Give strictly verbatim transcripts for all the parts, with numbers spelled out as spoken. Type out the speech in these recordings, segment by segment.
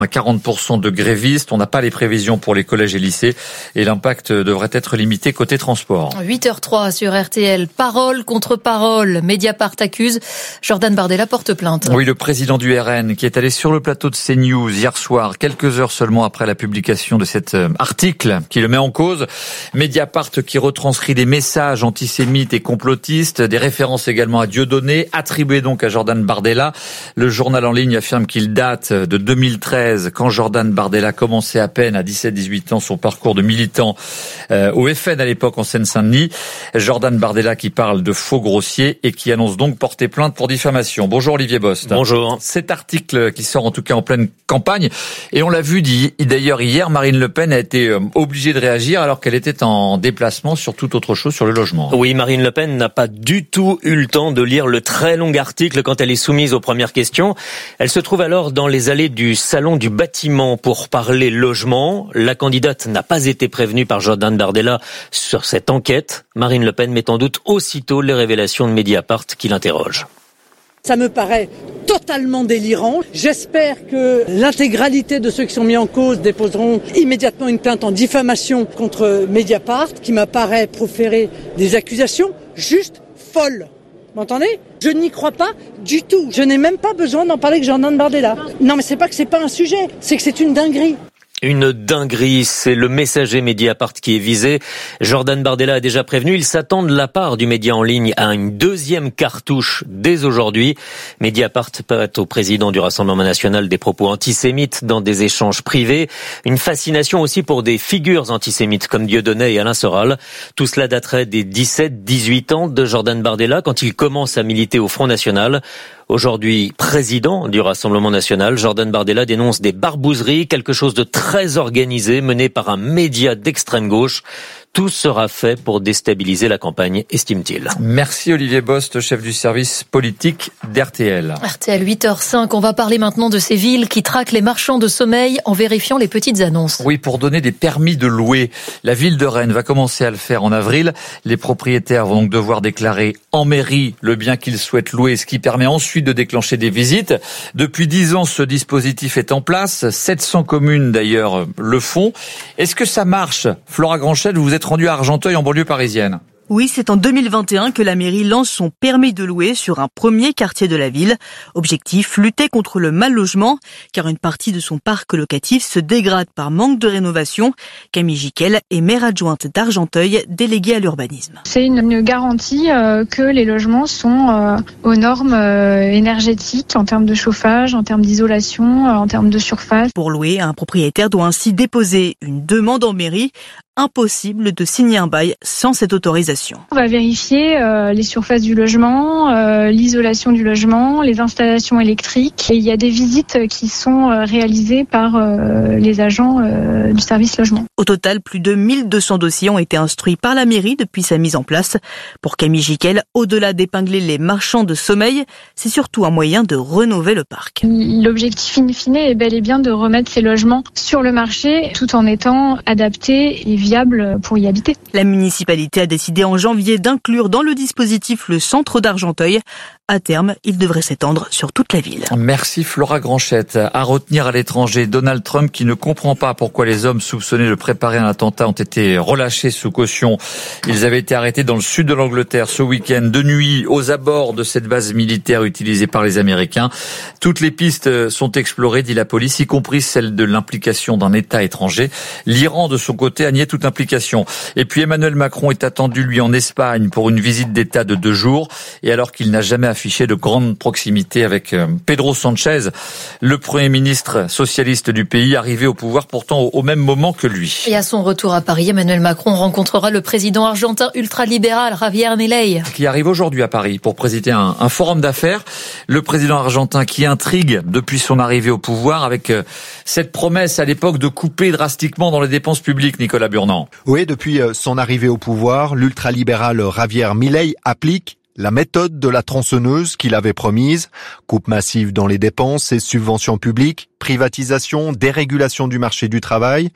quarante pour cent de grévistes, on n'a pas les prévisions pour les collèges et lycées et l'impact devrait être limité côté transport. huit heures zéro trois sur R T L, parole contre parole. Mediapart accuse, Jordan Bardella porte plainte. Oui, le président du R N qui est allé sur le plateau de CNews hier soir, quelques heures seulement après la publication de cet article qui le met en cause. Mediapart qui retranscrit des messages antisémites et complotistes, des références également à Dieudonné, attribuées donc à Jordan Bardella. Le journal en ligne affirme qu'il date de deux mille treize, quand Jordan Bardella commençait à peine à dix-sept dix-huit ans son parcours de militant euh, au F N à l'époque en Seine-Saint-Denis. Jordan Bardella qui parle de faux grossiers et qui annonce donc porter plainte pour diffamation. Bonjour Olivier Bost. Bonjour. Cet article qui sort en tout cas en pleine campagne, et on l'a vu dit, d'ailleurs hier, Marine Le Pen a été euh, obligée de réagir alors qu'elle était en déplacement sur toute autre chose, sur le logement. Oui, Marine Le Pen n'a pas du tout eu le temps de lire le très long article quand elle est soumise aux premières questions. Elle se trouve alors dans les allées du salon du bâtiment pour parler logement. La candidate n'a pas été prévenue par Jordan Bardella sur cette enquête. Marine Le Pen met en doute aussitôt les révélations de Mediapart qui l'interroge. Ça me paraît totalement délirant. J'espère que l'intégralité de ceux qui sont mis en cause déposeront immédiatement une plainte en diffamation contre Mediapart, qui m'apparaît proférer des accusations juste folles. Vous m'entendez ? Je n'y crois pas du tout. Je n'ai même pas besoin d'en parler avec Jordan Bardella. Non, mais c'est pas que c'est pas un sujet, c'est que c'est une dinguerie. Une dinguerie, c'est le messager Mediapart qui est visé. Jordan Bardella a déjà prévenu, il s'attend de la part du média en ligne à une deuxième cartouche dès aujourd'hui. Mediapart prête au président du Rassemblement national des propos antisémites dans des échanges privés. Une fascination aussi pour des figures antisémites comme Dieudonné et Alain Soral. Tout cela daterait des dix-sept dix-huit ans de Jordan Bardella quand il commence à militer au Front National. Aujourd'hui président du Rassemblement national, Jordan Bardella dénonce des barbouzeries, quelque chose de très organisé mené par un média d'extrême gauche. Tout sera fait pour déstabiliser la campagne, estime-t-il. Merci Olivier Bost, chef du service politique d'R T L. R T L huit heures cinq, on va parler maintenant de ces villes qui traquent les marchands de sommeil en vérifiant les petites annonces. Oui, pour donner des permis de louer. La ville de Rennes va commencer à le faire en avril. Les propriétaires vont donc devoir déclarer en mairie le bien qu'ils souhaitent louer, ce qui permet ensuite de déclencher des visites. Depuis dix ans, ce dispositif est en place. sept cents communes d'ailleurs le font. Est-ce que ça marche ? Flora Granchette, vous êtes rendu à Argenteuil en banlieue parisienne. Oui, c'est en deux mille vingt et un que la mairie lance son permis de louer sur un premier quartier de la ville. Objectif, lutter contre le mal logement, car une partie de son parc locatif se dégrade par manque de rénovation. Camille Jiquel est maire adjointe d'Argenteuil, déléguée à l'urbanisme. C'est une, une garantie euh, que les logements sont euh, aux normes euh, énergétiques en termes de chauffage, en termes d'isolation, euh, en termes de surface. Pour louer, un propriétaire doit ainsi déposer une demande en mairie. Impossible de signer un bail sans cette autorisation. On va vérifier euh, les surfaces du logement, euh, l'isolation du logement, les installations électriques. Et il y a des visites qui sont euh, réalisées par euh, les agents euh, du service logement. Au total, plus de mille deux cents dossiers ont été instruits par la mairie depuis sa mise en place. Pour Camille Jiquel, au-delà d'épingler les marchands de sommeil, c'est surtout un moyen de rénover le parc. L'objectif in fine est bel et bien de remettre ces logements sur le marché tout en étant adaptés et viable pour y habiter. La municipalité a décidé en janvier d'inclure dans le dispositif le centre d'Argenteuil. À terme, il devrait s'étendre sur toute la ville. Merci Flora Granchette. À retenir à l'étranger, Donald Trump qui ne comprend pas pourquoi les hommes soupçonnés de préparer un attentat ont été relâchés sous caution. Ils avaient été arrêtés dans le sud de l'Angleterre ce week-end de nuit aux abords de cette base militaire utilisée par les Américains. Toutes les pistes sont explorées, dit la police, y compris celle de l'implication d'un État étranger. L'Iran, de son côté, a nié toute implication. Et puis Emmanuel Macron est attendu, lui, en Espagne pour une visite d'État de deux jours. Et alors qu'il n'a jamais affiché de grande proximité avec Pedro Sanchez, le Premier ministre socialiste du pays, arrivé au pouvoir pourtant au même moment que lui. Et à son retour à Paris, Emmanuel Macron rencontrera le président argentin ultralibéral Javier Milei, qui arrive aujourd'hui à Paris pour présider un, un forum d'affaires. Le président argentin qui intrigue depuis son arrivée au pouvoir avec cette promesse à l'époque de couper drastiquement dans les dépenses publiques, Nicolas Burnand. Oui, depuis son arrivée au pouvoir, l'ultralibéral Javier Milei applique la méthode de la tronçonneuse qu'il avait promise. Coupe massive dans les dépenses et subventions publiques, privatisation, dérégulation du marché du travail.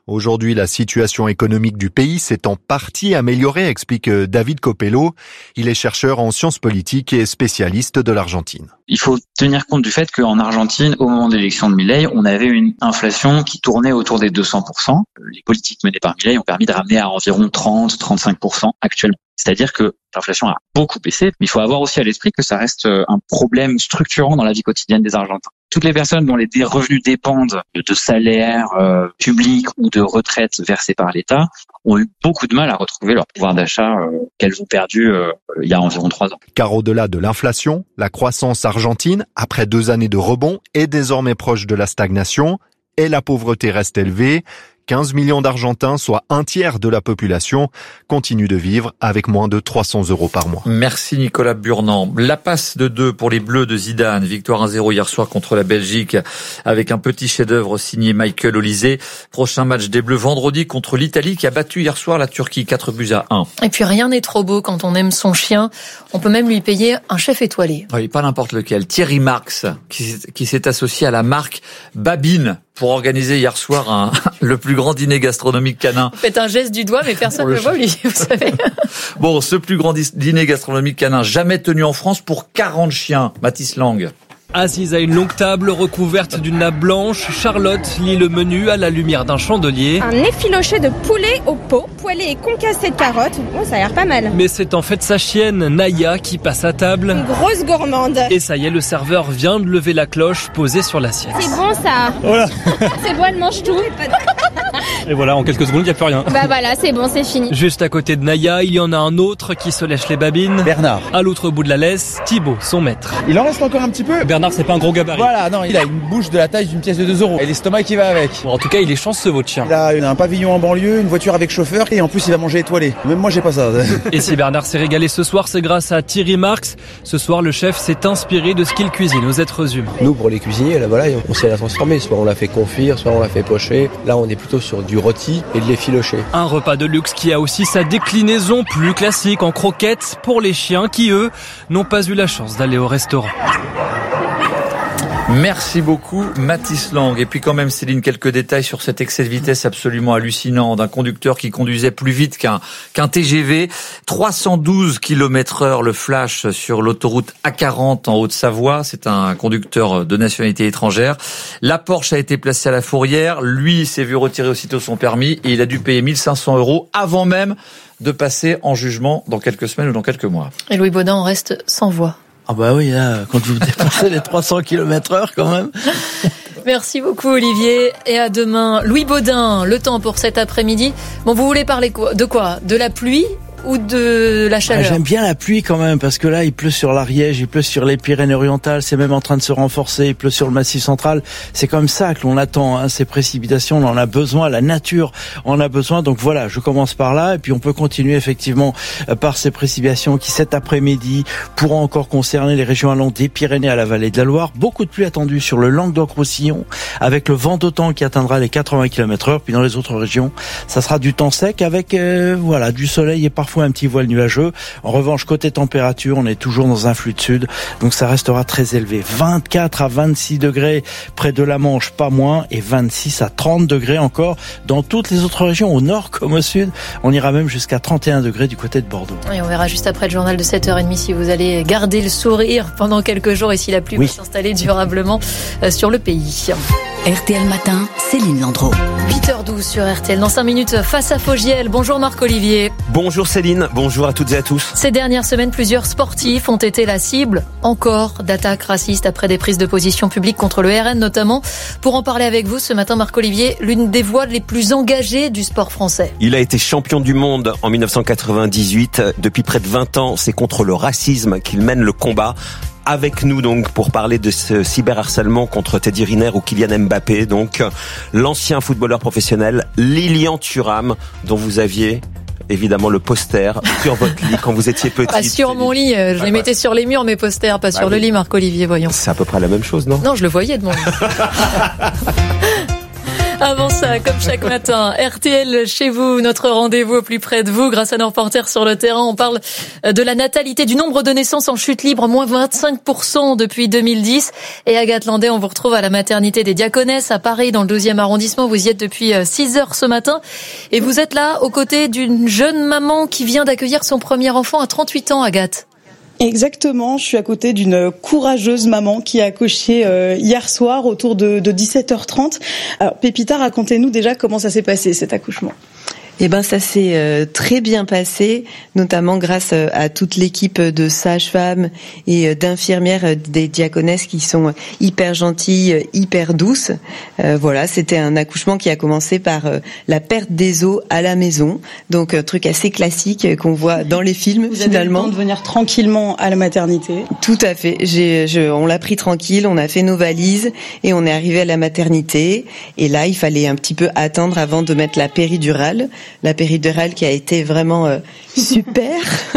Aujourd'hui, la situation économique du pays s'est en partie améliorée, explique David Copello. Il est chercheur en sciences politiques et spécialiste de l'Argentine. Il faut tenir compte du fait qu'en Argentine, au moment de l'élection de Milei, on avait une inflation qui tournait autour des deux cents pour cent. Les politiques menées par Milei ont permis de ramener à environ trente à trente-cinq pour cent actuellement. C'est-à-dire que l'inflation a beaucoup baissé, mais il faut avoir aussi à l'esprit que ça reste un problème structurant dans la vie quotidienne des Argentins. Toutes les personnes dont les revenus dépendent de salaires euh, publics ou de retraites versées par l'État ont eu beaucoup de mal à retrouver leur pouvoir d'achat euh, qu'elles ont perdu euh, il y a environ trois ans. Car au-delà de l'inflation, la croissance argentine, après deux années de rebond, est désormais proche de la stagnation et la pauvreté reste élevée. quinze millions d'Argentins, soit un tiers de la population, continuent de vivre avec moins de trois cents euros par mois. Merci Nicolas Burnand. La passe de deux pour les Bleus de Zidane. Victoire un zéro hier soir contre la Belgique avec un petit chef-d'œuvre signé Michael Olise. Prochain match des Bleus vendredi contre l'Italie qui a battu hier soir la Turquie quatre buts à un. Et puis rien n'est trop beau quand on aime son chien. On peut même lui payer un chef étoilé. Oui, pas n'importe lequel. Thierry Marx qui, qui s'est associé à la marque Babine pour organiser hier soir un, le plus grand dîner gastronomique canin. Vous faites un geste du doigt, mais personne ne le voit, Olivier, vous savez. Bon, ce plus grand dîner gastronomique canin jamais tenu en France pour quarante chiens. Mathis Lang. Assise à une longue table recouverte d'une nappe blanche, Charlotte lit le menu à la lumière d'un chandelier. Un effiloché de poulet au pot, poêlé et concassé de carottes. Bon, ça a l'air pas mal. Mais c'est en fait sa chienne, Naya, qui passe à table. Une grosse gourmande. Et ça y est, le serveur vient de lever la cloche posée sur l'assiette. C'est bon ça. Voilà. C'est bon, elle mange tout. Et voilà, en quelques secondes, il n'y a plus rien. Bah voilà, c'est bon, c'est fini. Juste à côté de Naya, il y en a un autre qui se lèche les babines. Bernard. À l'autre bout de la laisse, Thibaut, son maître. Il en reste encore un petit peu. Bernard, c'est pas un gros gabarit. Voilà, non, il a une bouche de la taille d'une pièce de deux euros. Et l'estomac qui va avec. Bon, en tout cas, il est chanceux, votre chien. Il a un pavillon en banlieue, une voiture avec chauffeur et en plus, il va manger étoilé. Même moi, j'ai pas ça. Et si Bernard s'est régalé ce soir, c'est grâce à Thierry Marx. Ce soir, le chef s'est inspiré de ce qu'il cuisine aux êtres humains. Nous, pour les cuisiniers, là, voilà, on sait la transformer. Soit on la fait confire, soit on la fait pocher. Là, on est plutôt sur du rôti et de l'effiloché. Un repas de luxe qui a aussi sa déclinaison plus classique en croquettes pour les chiens qui, eux, n'ont pas eu la chance d'aller au restaurant. Merci beaucoup Mathis Lang. Et puis quand même Céline, quelques détails sur cet excès de vitesse absolument hallucinant d'un conducteur qui conduisait plus vite qu'un qu'un T G V. trois cent douze kilomètres heure le flash sur l'autoroute A quarante en Haute-Savoie. C'est un conducteur de nationalité étrangère. La Porsche a été placée à la fourrière. Lui s'est vu retirer aussitôt son permis et il a dû payer mille cinq cents euros avant même de passer en jugement dans quelques semaines ou dans quelques mois. Et Louis Baudin en reste sans voix. Ah bah oui, là, quand vous dépassez les trois cents kilomètres heure quand même. Merci beaucoup Olivier et à demain. Louis Baudin, le temps pour cet après-midi. Bon, vous voulez parler de quoi ? De la pluie ou de la chaleur ? Ah, j'aime bien la pluie quand même, parce que là, il pleut sur l'Ariège, il pleut sur les Pyrénées-Orientales, c'est même en train de se renforcer, il pleut sur le Massif central. C'est comme ça que l'on attend, hein, ces précipitations, on en a besoin, la nature en a besoin. Donc voilà, je commence par là, et puis on peut continuer effectivement par ces précipitations qui, cet après-midi, pourront encore concerner les régions allant des Pyrénées à la vallée de la Loire. Beaucoup de pluie attendue sur le Languedoc-Roussillon, avec le vent d'automne qui atteindra les quatre-vingts kilomètres heure. Puis dans les autres régions, ça sera du temps sec avec euh, voilà du soleil et parfois un petit voile nuageux. En revanche, côté température, on est toujours dans un flux de sud, donc ça restera très élevé. vingt-quatre à vingt-six degrés près de la Manche, pas moins, et vingt-six à trente degrés encore dans toutes les autres régions, au nord comme au sud. On ira même jusqu'à trente et un degrés du côté de Bordeaux. Et on verra juste après le journal de sept heures trente si vous allez garder le sourire pendant quelques jours et si la pluie oui. va s'installer durablement sur le pays. R T L Matin, Céline Landreau. huit heures douze sur R T L. Dans cinq minutes, face à Fogiel. Bonjour Marc-Olivier. Bonjour Céline, bonjour à toutes et à tous. Ces dernières semaines, plusieurs sportifs ont été la cible, encore, d'attaques racistes après des prises de position publiques contre le R N notamment. Pour en parler avec vous ce matin, Marc-Olivier, l'une des voix les plus engagées du sport français. Il a été champion du monde en dix-neuf cent quatre-vingt-dix-huit. Depuis près de vingt ans, c'est contre le racisme qu'il mène le combat. Avec nous donc pour parler de ce cyberharcèlement contre Teddy Riner ou Kylian Mbappé, donc l'ancien footballeur professionnel Lilian Thuram, dont vous aviez évidemment le poster sur votre lit quand vous étiez petit. Pas sur mon lit, je ah les mettais ouais. sur les murs mes posters, pas bah sur oui. le lit Marc-Olivier, voyons. C'est à peu près la même chose, non ? Non, je le voyais de mon lit. Avant ça, comme chaque matin, R T L chez vous, notre rendez-vous au plus près de vous. Grâce à nos reporters sur le terrain, on parle de la natalité, du nombre de naissances en chute libre, moins vingt-cinq pour cent depuis deux mille dix. Et Agathe Landais, on vous retrouve à la maternité des Diaconesses à Paris, dans le douzième arrondissement. Vous y êtes depuis six heures ce matin. Et vous êtes là aux côtés d'une jeune maman qui vient d'accueillir son premier enfant à trente-huit ans, Agathe. Exactement, je suis à côté d'une courageuse maman qui a accouché euh, hier soir autour de, de dix-sept heures trente. Alors Pépita, racontez-nous déjà comment ça s'est passé cet accouchement. Eh ben, ça s'est euh, très bien passé, notamment grâce euh, à toute l'équipe de sages-femmes et euh, d'infirmières euh, des diaconesses qui sont hyper gentilles, euh, hyper douces. Euh, voilà, c'était un accouchement qui a commencé par euh, la perte des os à la maison, donc un truc assez classique euh, qu'on voit dans les films. Vous finalement. Avez eu le temps de venir tranquillement à la maternité. Tout à fait. J'ai, je, on l'a pris tranquille, on a fait nos valises et on est arrivé à la maternité. Et là, il fallait un petit peu attendre avant de mettre la péridurale. La péridurale qui a été vraiment euh, super.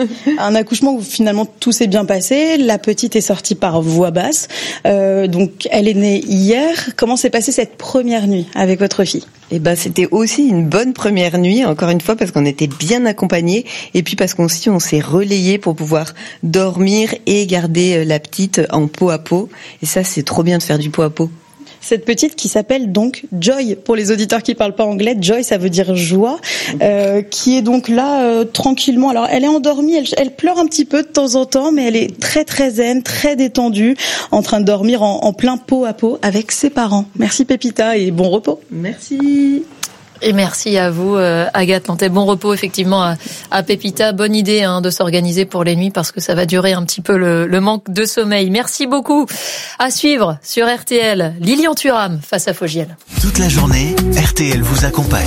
Un accouchement où finalement tout s'est bien passé. La petite est sortie par voie basse. Euh, donc elle est née hier. Comment s'est passée cette première nuit avec votre fille ? Eh ben, c'était aussi une bonne première nuit, encore une fois, parce qu'on était bien accompagnés. Et puis parce qu'on on s'est relayés pour pouvoir dormir et garder la petite en peau à peau. Et ça, c'est trop bien de faire du peau à peau. Cette petite qui s'appelle donc Joy, pour les auditeurs qui parlent pas anglais, Joy ça veut dire joie, euh, qui est donc là euh, tranquillement. Alors elle est endormie, elle, elle pleure un petit peu de temps en temps, mais elle est très très zen, très détendue, en train de dormir en, en plein peau à peau avec ses parents. Merci Pépita et bon repos. Merci. Et merci à vous, euh, Agathe Landais. Bon repos, effectivement, à, à Pépita. Bonne idée hein, de s'organiser pour les nuits parce que ça va durer un petit peu le, le manque de sommeil. Merci beaucoup. À suivre sur R T L, Lilian Thuram face à Fogiel. Toute la journée, R T L vous accompagne.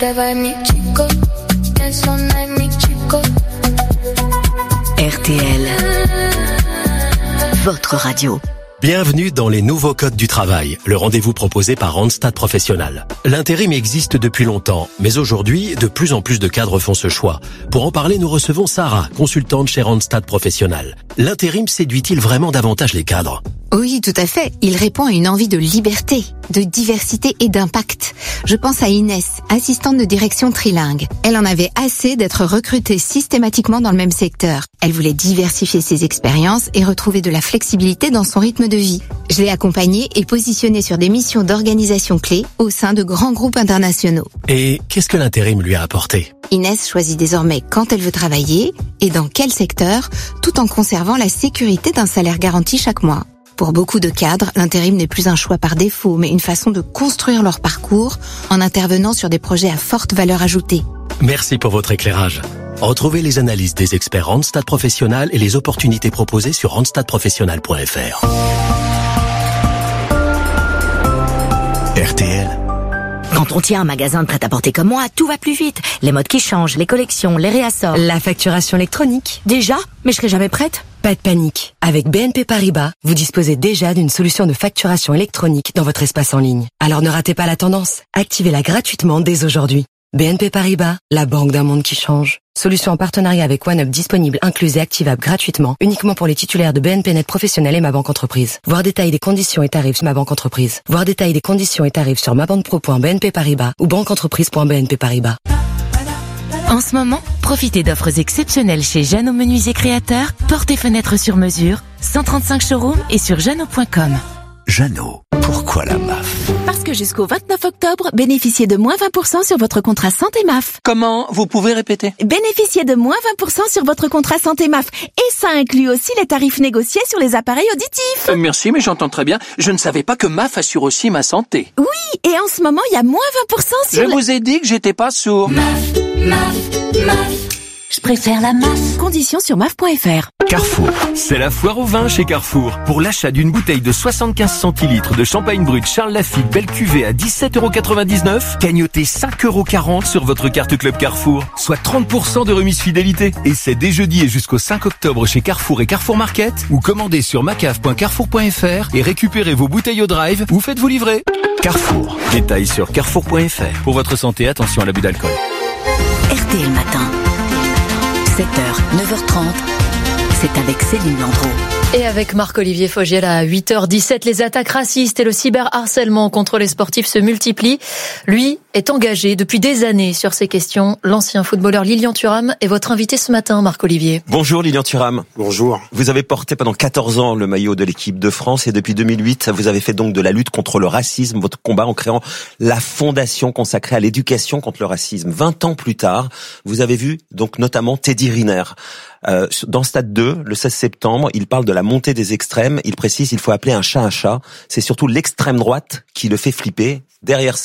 R T L, votre radio. Bienvenue dans les nouveaux codes du travail, le rendez-vous proposé par Randstad Professionnel. L'intérim existe depuis longtemps, mais aujourd'hui, de plus en plus de cadres font ce choix. Pour en parler, nous recevons Sarah, consultante chez Randstad Professionnel. L'intérim séduit-il vraiment davantage les cadres ? Oui, tout à fait. Il répond à une envie de liberté, de diversité et d'impact. Je pense à Inès, assistante de direction trilingue. Elle en avait assez d'être recrutée systématiquement dans le même secteur. Elle voulait diversifier ses expériences et retrouver de la flexibilité dans son rythme de vie. Je l'ai accompagnée et positionnée sur des missions d'organisation clés au sein de grands groupes internationaux. Et qu'est-ce que l'intérim lui a apporté ? Inès choisit désormais quand elle veut travailler et dans quel secteur, tout en conservant la sécurité d'un salaire garanti chaque mois. Pour beaucoup de cadres, l'intérim n'est plus un choix par défaut, mais une façon de construire leur parcours en intervenant sur des projets à forte valeur ajoutée. Merci pour votre éclairage. Retrouvez les analyses des experts Randstad Professionnel et les opportunités proposées sur randstad professionnel point f r. R T L. Quand on tient un magasin de prêt-à-porter comme moi, tout va plus vite. Les modes qui changent, les collections, les réassorts. La facturation électronique. Déjà ? Mais je serai jamais prête ? Pas de panique. Avec B N P Paribas, vous disposez déjà d'une solution de facturation électronique dans votre espace en ligne. Alors ne ratez pas la tendance. Activez-la gratuitement dès aujourd'hui. B N P Paribas, la banque d'un monde qui change. Solution en partenariat avec OneUp disponible, incluse et activable gratuitement, uniquement pour les titulaires de B N P Net Professionnel et Ma Banque Entreprise. Voir détail des conditions et tarifs sur Ma Banque Entreprise. Voir détail des conditions et tarifs sur mabanquepro point b n p paribas ou banqueentreprise point b n p paribas. En ce moment, profitez d'offres exceptionnelles chez Jeannot Menuisier Créateur, portes et fenêtres sur mesure, cent trente-cinq showrooms et sur jeannot point com. Jeannot, pourquoi la M A F ? Parce que jusqu'au vingt-neuf octobre, bénéficiez de moins vingt pour cent sur votre contrat santé M A F. Comment ? Vous pouvez répéter ? Bénéficiez de moins vingt pour cent sur votre contrat santé M A F. Et ça inclut aussi les tarifs négociés sur les appareils auditifs. Euh, merci, mais j'entends très bien. Je ne savais pas que M A F assure aussi ma santé. Oui, et en ce moment, il y a moins vingt pour cent sur... Je les... vous ai dit que j'étais pas sourd. M A F, M A F, M A F. Je préfère la M A F. Conditions sur M A F point F R. Carrefour. C'est la foire au vin chez Carrefour. Pour l'achat d'une bouteille de soixante-quinze centilitres de champagne brut Charles Lafite Belle Cuvée à dix-sept euros quatre-vingt-dix-neuf, cagnotez cinq euros quarante sur votre carte Club Carrefour, soit trente pour cent de remise fidélité. Et c'est dès jeudi et jusqu'au cinq octobre chez Carrefour et Carrefour Market, ou commandez sur macaf point carrefour point f r et récupérez vos bouteilles au drive ou faites-vous livrer. Carrefour. Détails sur carrefour point f r. Pour votre santé, attention à l'abus d'alcool. R T L Matin. sept heures, neuf heures trente. C'est avec Céline Landreau. Et avec Marc-Olivier Fogiel à huit heures dix-sept, les attaques racistes et le cyberharcèlement contre les sportifs se multiplient. Lui est engagé depuis des années sur ces questions. L'ancien footballeur Lilian Thuram est votre invité ce matin, Marc-Olivier. Bonjour Lilian Thuram. Bonjour. Vous avez porté pendant quatorze ans le maillot de l'équipe de France et depuis deux mille huit, vous avez fait donc de la lutte contre le racisme votre combat en créant la fondation consacrée à l'éducation contre le racisme. vingt ans plus tard, vous avez vu donc notamment Teddy Riner. Euh, dans Stade deux, le seize septembre, il parle de la montée des extrêmes. Il précise qu'il faut appeler un chat un chat. C'est surtout l'extrême droite qui le fait flipper. Derrière